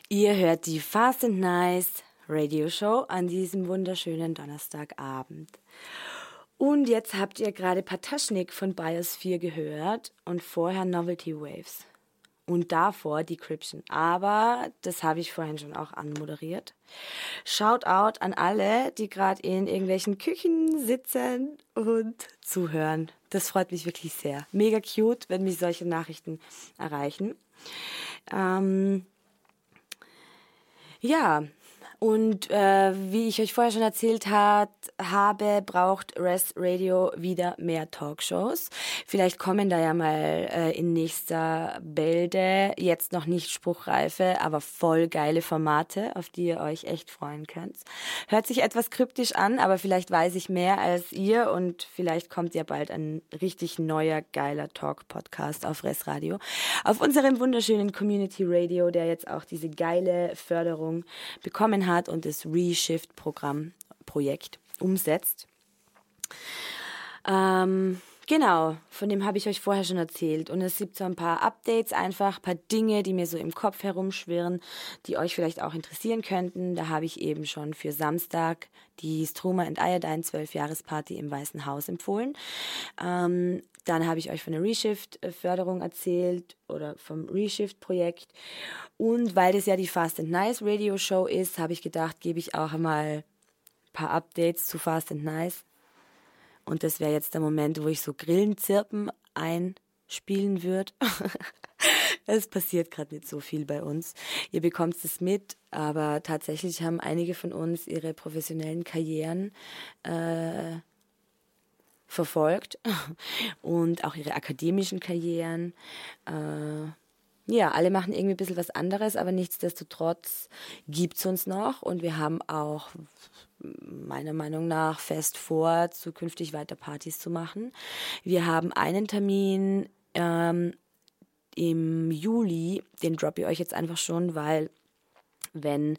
Ihr hört die Fast and Nice Radio Show an diesem wunderschönen Donnerstagabend. Und jetzt habt ihr gerade Pataschnik von Biosphere gehört und vorher Novelty Waves. Und davor Decryption. Aber das habe ich vorhin schon auch anmoderiert. Shoutout an alle, die gerade in irgendwelchen Küchen sitzen und zuhören. Das freut mich wirklich sehr. Mega cute, wenn mich solche Nachrichten erreichen. Ja, und wie ich euch vorher schon erzählt habe, braucht Res Radio wieder mehr Talkshows. Vielleicht kommen da ja mal in nächster Bälde, jetzt noch nicht spruchreife, aber voll geile Formate, auf die ihr euch echt freuen könnt. Hört sich etwas kryptisch an, aber vielleicht weiß ich mehr als ihr und vielleicht kommt ja bald ein richtig neuer, geiler Talk-Podcast auf Res Radio. Auf unserem wunderschönen Community Radio, der jetzt auch diese geile Förderung bekommen hat und das Reshift-Projekt umsetzt. Genau, von dem habe ich euch vorher schon erzählt. Und es gibt so ein paar Updates, einfach ein paar Dinge, die mir so im Kopf herumschwirren, die euch vielleicht auch interessieren könnten. Da habe ich eben schon für Samstag die Struma and Iodine 12-Jahres-Party im Weißen Haus empfohlen. Dann habe ich euch von der Reshift-Förderung erzählt oder vom Reshift-Projekt. Und weil das ja die Fast and Nice Radio Show ist, habe ich gedacht, gebe ich auch einmal ein paar Updates zu Fast and Nice. Und das wäre jetzt der Moment, wo ich so Grillenzirpen einspielen würde. Es passiert gerade nicht so viel bei uns. Ihr bekommt es mit, aber tatsächlich haben einige von uns ihre professionellen Karrieren verfolgt und auch ihre akademischen Karrieren. Ja, alle machen irgendwie ein bisschen was anderes, aber nichtsdestotrotz gibt es uns noch und wir haben auch meiner Meinung nach fest vor, zukünftig weiter Partys zu machen. Wir haben einen Termin im Juli, den droppe ich euch jetzt einfach schon, weil wenn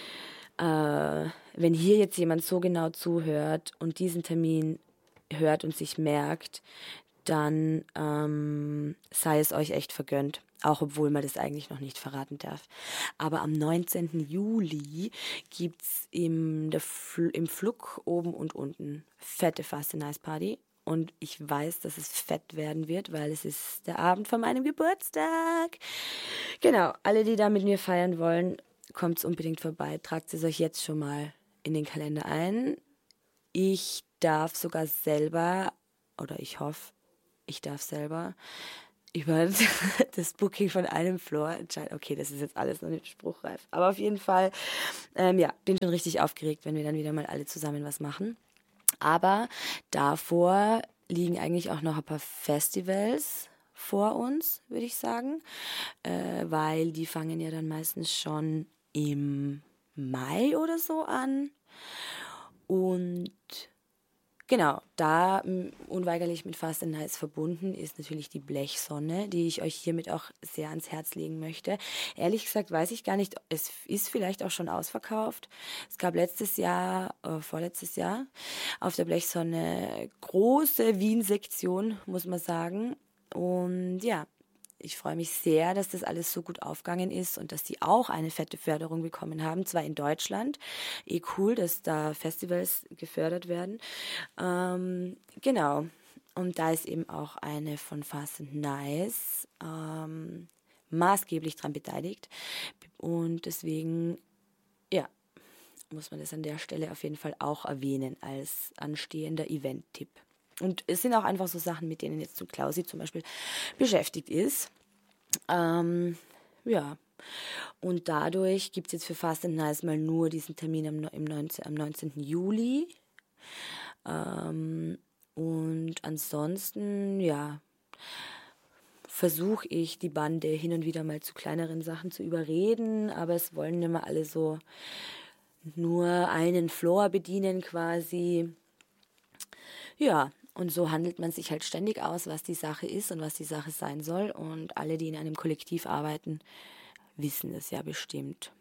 hier jetzt jemand so genau zuhört und diesen Termin hört und sich merkt, dann sei es euch echt vergönnt. Auch obwohl man das eigentlich noch nicht verraten darf. Aber am 19. Juli gibt es im Flug oben und unten fette Fast and Nice Party. Und ich weiß, dass es fett werden wird, weil es ist der Abend von meinem Geburtstag. Genau, alle, die da mit mir feiern wollen, kommt unbedingt vorbei. Tragt es euch jetzt schon mal in den Kalender ein. Ich darf sogar selber, oder ich hoffe, ich darf selber über das Booking von einem Floor entscheiden. Okay, das ist jetzt alles noch nicht spruchreif. Aber auf jeden Fall, bin schon richtig aufgeregt, wenn wir dann wieder mal alle zusammen was machen. Aber davor liegen eigentlich auch noch ein paar Festivals vor uns, würde ich sagen. Weil die fangen ja dann meistens schon im Mai oder so an. Und genau, da unweigerlich mit Fast and Nice verbunden ist natürlich die Blechsonne, die ich euch hiermit auch sehr ans Herz legen möchte. Ehrlich gesagt weiß ich gar nicht, es ist vielleicht auch schon ausverkauft. Es gab vorletztes Jahr auf der Blechsonne große Wien-Sektion, muss man sagen. Und ja, ich freue mich sehr, dass das alles so gut aufgegangen ist und dass die auch eine fette Förderung bekommen haben, zwar in Deutschland. Cool, dass da Festivals gefördert werden. Genau. Und da ist eben auch eine von Fast and Nice maßgeblich dran beteiligt. Und deswegen, ja, muss man das an der Stelle auf jeden Fall auch erwähnen als anstehender Event-Tipp. Und es sind auch einfach so Sachen, mit denen jetzt Klausi zum Beispiel beschäftigt ist. Ja. Und dadurch gibt es jetzt für Fast and Nice mal nur diesen Termin am 19. Juli. Und ansonsten, ja, versuche ich die Bande hin und wieder mal zu kleineren Sachen zu überreden, aber es wollen immer alle so nur einen Floor bedienen quasi. Ja, und so handelt man sich halt ständig aus, was die Sache ist und was die Sache sein soll. Und alle, die in einem Kollektiv arbeiten, wissen es ja bestimmt.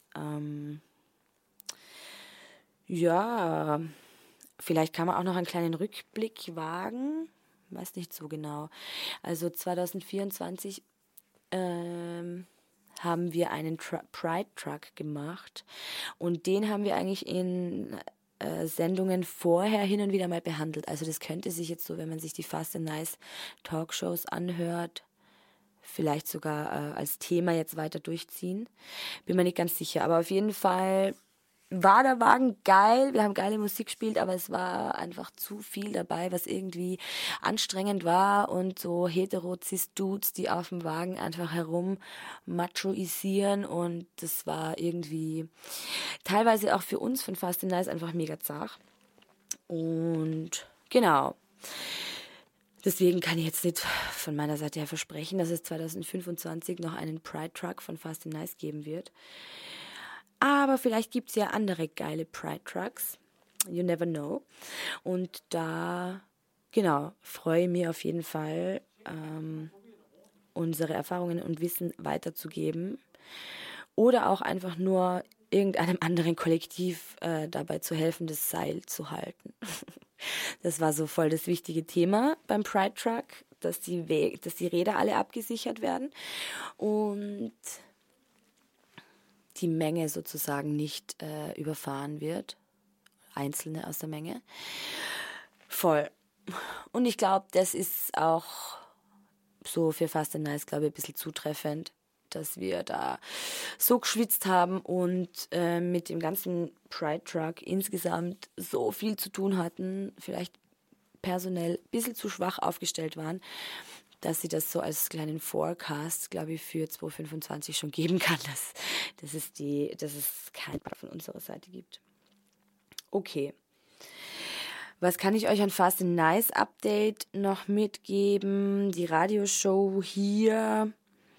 Ja, vielleicht kann man auch noch einen kleinen Rückblick wagen. Weiß nicht so genau. Also 2024 haben wir einen Pride Truck gemacht und den haben wir eigentlich in Sendungen vorher hin und wieder mal behandelt. Also das könnte sich jetzt so, wenn man sich die Fast and Nice Talkshows anhört, vielleicht sogar als Thema jetzt weiter durchziehen. Bin mir nicht ganz sicher, aber auf jeden Fall war der Wagen geil, wir haben geile Musik gespielt, aber es war einfach zu viel dabei, was irgendwie anstrengend war und so hetero-cis-Dudes, die auf dem Wagen einfach herum machoisieren und das war irgendwie teilweise auch für uns von Fast and Nice einfach mega zart. Und genau. Deswegen kann ich jetzt nicht von meiner Seite her versprechen, dass es 2025 noch einen Pride Truck von Fast and Nice geben wird. Aber vielleicht gibt es ja andere geile Pride Trucks. You never know. Und da, genau, freue ich mich auf jeden Fall, unsere Erfahrungen und Wissen weiterzugeben. Oder auch einfach nur irgendeinem anderen Kollektiv dabei zu helfen, das Seil zu halten. Das war so voll das wichtige Thema beim Pride Truck, dass die Räder alle abgesichert werden und die Menge sozusagen nicht überfahren wird. Einzelne aus der Menge. Voll. Und ich glaube, das ist auch so für Fast and Nice, glaube ich, ein bisschen zutreffend, dass wir da so geschwitzt haben und mit dem ganzen Pride Truck insgesamt so viel zu tun hatten, vielleicht personell ein bisschen zu schwach aufgestellt waren, dass sie das so als kleinen Forecast, glaube ich, für 2025 schon geben kann, dass es kein Part von unserer Seite gibt. Okay. Was kann ich euch an Fast and Nice Update noch mitgeben? Die Radioshow hier,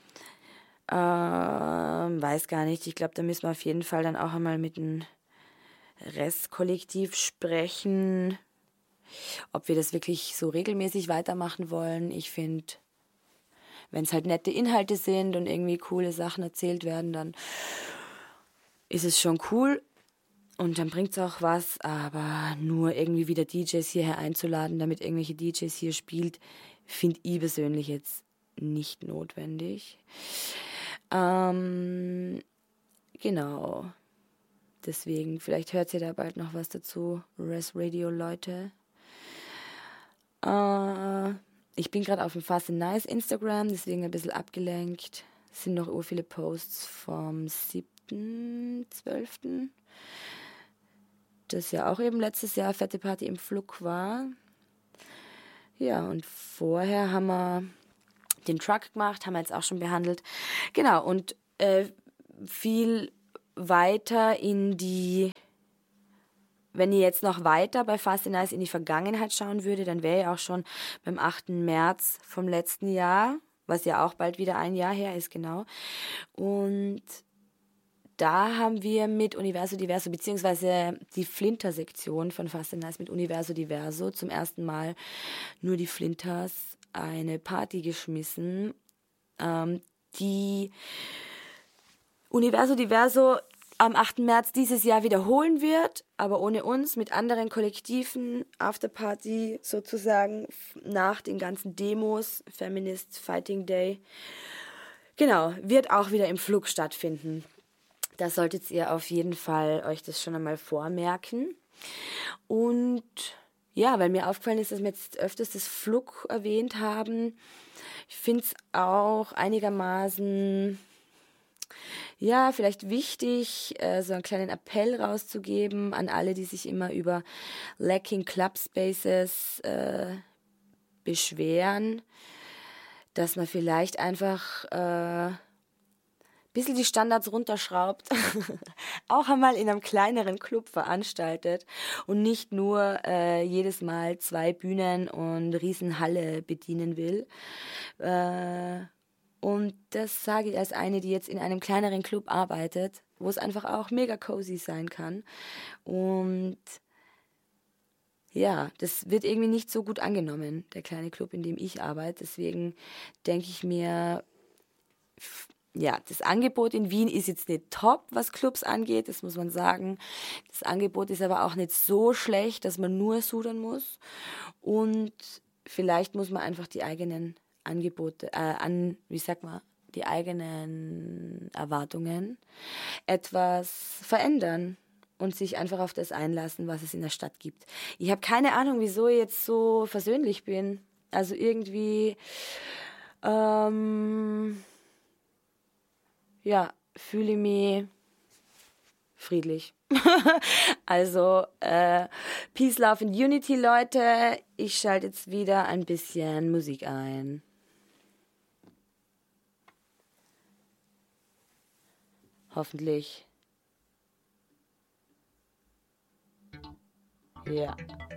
weiß gar nicht. Ich glaube, da müssen wir auf jeden Fall dann auch einmal mit dem Restkollektiv sprechen, ob wir das wirklich so regelmäßig weitermachen wollen. Ich finde, wenn es halt nette Inhalte sind und irgendwie coole Sachen erzählt werden, dann ist es schon cool und dann bringt es auch was, aber nur irgendwie wieder DJs hierher einzuladen, damit irgendwelche DJs hier spielt, finde ich persönlich jetzt nicht notwendig. Genau. Deswegen, vielleicht hört ihr da bald noch was dazu, Res Radio Leute. Ich bin gerade auf dem Fast and Nice Instagram, deswegen ein bisschen abgelenkt. Es sind noch viele Posts vom 7.12., das ja auch eben letztes Jahr Fette Party im Flug war. Ja, und vorher haben wir den Truck gemacht, haben wir jetzt auch schon behandelt. Genau, und viel weiter wenn ihr jetzt noch weiter bei Fast and Nice in die Vergangenheit schauen würde, dann wäre ja auch schon beim 8. März vom letzten Jahr, was ja auch bald wieder ein Jahr her ist, genau. Und da haben wir mit Universo Diverso, beziehungsweise die Flinter-Sektion von Fast and Nice mit Universo Diverso zum ersten Mal nur die Flinters eine Party geschmissen, die Universo Diverso am 8. März dieses Jahr wiederholen wird, aber ohne uns, mit anderen Kollektiven, Afterparty sozusagen, nach den ganzen Demos, Feminist Fighting Day. Genau, wird auch wieder im Flug stattfinden. Da solltet ihr auf jeden Fall euch das schon einmal vormerken. Und ja, weil mir aufgefallen ist, dass wir jetzt öfters das Flug erwähnt haben. Ich finde es auch einigermaßen, ja, vielleicht wichtig, so einen kleinen Appell rauszugeben an alle, die sich immer über Lacking Club Spaces beschweren, dass man vielleicht einfach bisschen die Standards runterschraubt, auch einmal in einem kleineren Club veranstaltet und nicht nur jedes Mal 2 Bühnen und Riesenhalle bedienen will. Und das sage ich als eine, die jetzt in einem kleineren Club arbeitet, wo es einfach auch mega cozy sein kann. Und ja, das wird irgendwie nicht so gut angenommen, der kleine Club, in dem ich arbeite. Deswegen denke ich mir, ja, das Angebot in Wien ist jetzt nicht top, was Clubs angeht, das muss man sagen. Das Angebot ist aber auch nicht so schlecht, dass man nur sudern muss. Und vielleicht muss man einfach die eigenen Angebote, die die eigenen Erwartungen etwas verändern und sich einfach auf das einlassen, was es in der Stadt gibt. Ich habe keine Ahnung, wieso ich jetzt so versöhnlich bin. Also irgendwie, ja, fühle ich mich friedlich. Also, Peace, Love and Unity, Leute. Ich schalte jetzt wieder ein bisschen Musik ein. Hoffentlich. Ja.